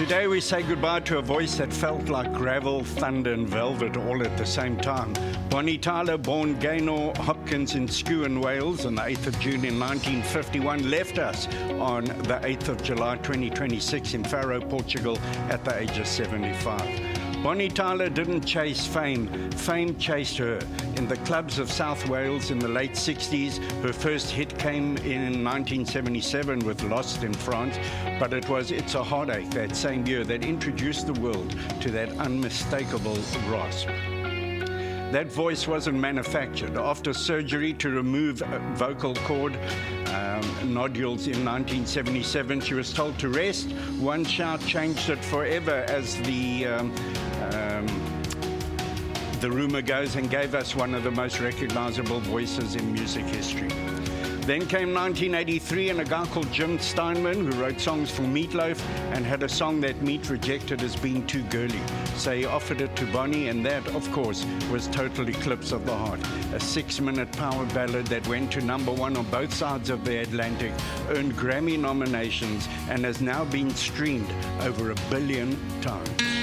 Today we say goodbye to a voice that felt like gravel, thunder and velvet all at the same time. Bonnie Tyler, born Gaynor Hopkins in Skewen, Wales on the 8th of June in 1951, left us on the 8th of July 2026 in Faro, Portugal at the age of 75. Bonnie Tyler didn't chase fame. Fame chased her. In the clubs of South Wales in the late 60s, her first hit came in 1977 with Lost in France, but it was It's a Heartache that same year that introduced the world to that unmistakable rasp. That voice wasn't manufactured. After surgery to remove vocal cord nodules in 1977, she was told to rest. One shout changed it forever, as the rumor goes, and gave us one of the most recognizable voices in music history. Then came 1983 and a guy called Jim Steinman, who wrote songs for Meat Loaf and had a song that Meat rejected as being too girly. So he offered it to Bonnie, and that, of course, was Total Eclipse of the Heart, a 6-minute power ballad that went to number one on both sides of the Atlantic, earned Grammy nominations, and has now been streamed over 1 billion times.